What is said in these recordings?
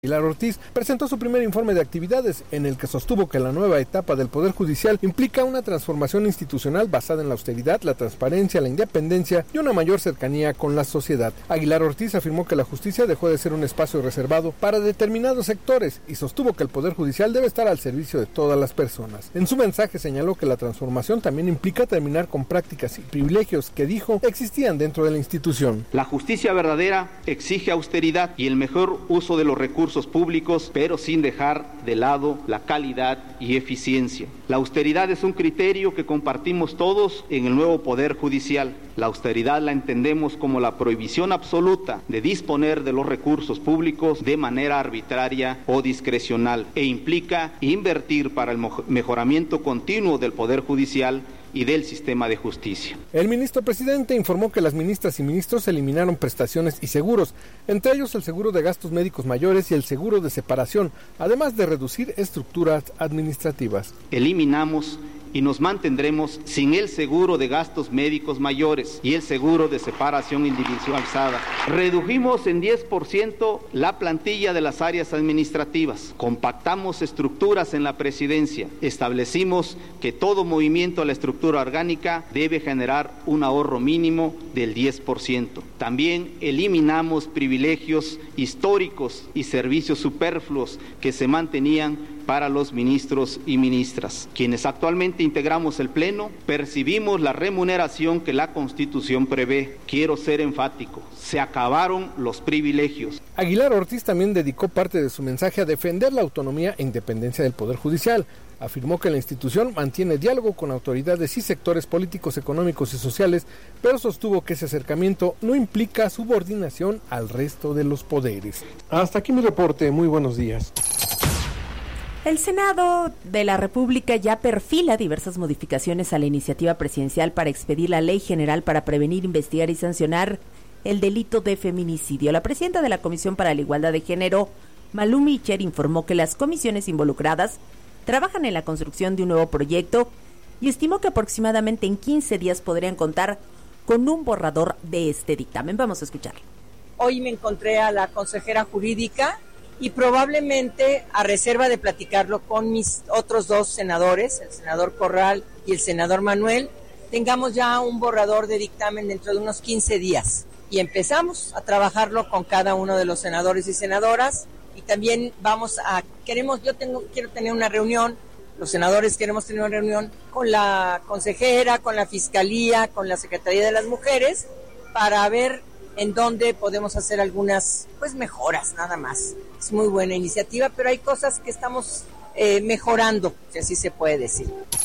Aguilar Ortiz presentó su primer informe de actividades, en el que sostuvo que la nueva etapa del Poder Judicial implica una transformación institucional basada en la austeridad, la transparencia, la independencia y una mayor cercanía con la sociedad. Aguilar Ortiz afirmó que la justicia dejó de ser un espacio reservado para determinados sectores y sostuvo que el Poder Judicial debe estar al servicio de todas las personas. En su mensaje señaló que la transformación también implica terminar con prácticas y privilegios que, dijo, existían dentro de la institución. La justicia verdadera exige austeridad y el mejor uso de los recursos públicos, pero sin dejar de lado la calidad y eficiencia. La austeridad es un criterio que compartimos todos en el nuevo Poder Judicial. La austeridad la entendemos como la prohibición absoluta de disponer de los recursos públicos de manera arbitraria o discrecional e implica invertir para el mejoramiento continuo del Poder Judicial y del sistema de justicia. El ministro presidente informó que las ministras y ministros eliminaron prestaciones y seguros, entre ellos el seguro de gastos médicos mayores y el seguro de separación, además de reducir estructuras administrativas. Eliminamos y nos mantendremos sin el seguro de gastos médicos mayores y el seguro de separación individualizada. Redujimos en 10% la plantilla de las áreas administrativas, compactamos estructuras en la presidencia, establecimos que todo movimiento a la estructura orgánica debe generar un ahorro mínimo del 10%. También eliminamos privilegios históricos y servicios superfluos que se mantenían para los ministros y ministras. Quienes actualmente integramos el Pleno, percibimos la remuneración que la Constitución prevé. Quiero ser enfático, se acabaron los privilegios. Aguilar Ortiz también dedicó parte de su mensaje a defender la autonomía e independencia del Poder Judicial. Afirmó que la institución mantiene diálogo con autoridades y sectores políticos, económicos y sociales, pero sostuvo que ese acercamiento no implica subordinación al resto de los poderes. Hasta aquí mi reporte, muy buenos días. El Senado de la República ya perfila diversas modificaciones a la iniciativa presidencial para expedir la Ley General para prevenir, investigar y sancionar el delito de feminicidio. La presidenta de la Comisión para la Igualdad de Género, Malú Micher, informó que las comisiones involucradas trabajan en la construcción de un nuevo proyecto y estimó que aproximadamente en 15 días podrían contar con un borrador de este dictamen. Vamos a escucharlo. Hoy me encontré a la consejera jurídica y probablemente, a reserva de platicarlo con mis otros dos senadores, el senador Corral y el senador Manuel, tengamos ya un borrador de dictamen dentro de unos 15 días. Y empezamos a trabajarlo con cada uno de los senadores y senadoras. Y también quiero tener una reunión, los senadores queremos tener una reunión con la consejera, con la Fiscalía, con la Secretaría de las Mujeres, para ver en donde podemos hacer algunas mejoras, nada más. Es muy buena iniciativa, pero hay cosas que estamos mejorando, si así se puede decir.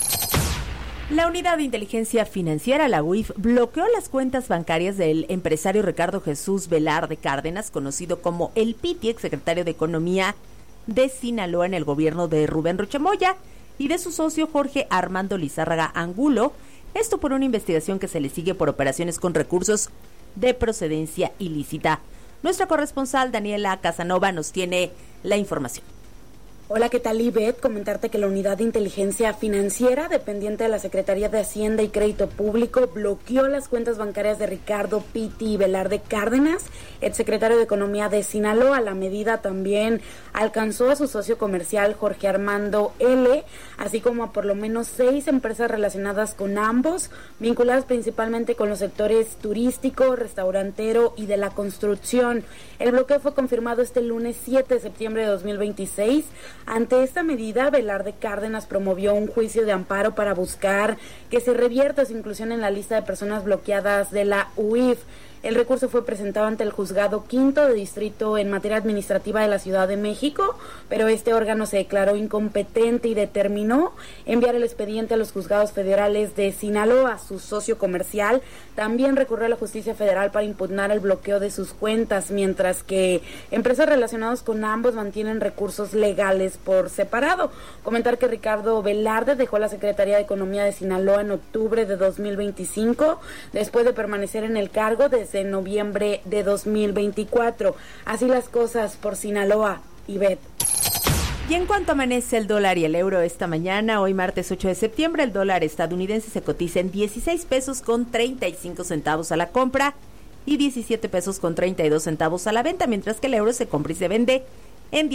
La Unidad de Inteligencia Financiera, la UIF, bloqueó las cuentas bancarias del empresario Ricardo Jesús Velarde Cárdenas, conocido como el Piti, exsecretario de Economía de Sinaloa en el gobierno de Rubén Rocha Moya, y de su socio Jorge Armando Lizárraga Angulo, esto por una investigación que se le sigue por operaciones con recursos de procedencia ilícita. Nuestra corresponsal Daniela Casanova nos tiene la información. Hola, ¿qué tal, Ivette? Comentarte que la Unidad de Inteligencia Financiera, dependiente de la Secretaría de Hacienda y Crédito Público, bloqueó las cuentas bancarias de Ricardo Piti Velarde Cárdenas, exsecretario de Economía de Sinaloa. La medida también alcanzó a su socio comercial Jorge Armando L., así como a por lo menos 6 empresas relacionadas con ambos, vinculadas principalmente con los sectores turístico, restaurantero y de la construcción. El bloqueo fue confirmado este lunes 7 de septiembre de 2026. Ante esta medida, Velarde Cárdenas promovió un juicio de amparo para buscar que se revierta su inclusión en la lista de personas bloqueadas de la UIF. El recurso fue presentado ante el Juzgado Quinto de Distrito en materia administrativa de la Ciudad de México, pero este órgano se declaró incompetente y determinó enviar el expediente a los juzgados federales de Sinaloa. Su socio comercial también recurrió a la Justicia Federal para impugnar el bloqueo de sus cuentas, mientras que empresas relacionadas con ambos mantienen recursos legales por separado. Comentar que Ricardo Velarde dejó la Secretaría de Economía de Sinaloa en octubre de 2025, después de permanecer en el cargo desde noviembre de 2024. Así las cosas por Sinaloa, Ivette. Y en cuanto amanece el dólar y el euro esta mañana, hoy martes 8 de septiembre, el dólar estadounidense se cotiza en 16 pesos con 35 centavos a la compra y 17 pesos con 32 centavos a la venta, mientras que el euro se compra y se vende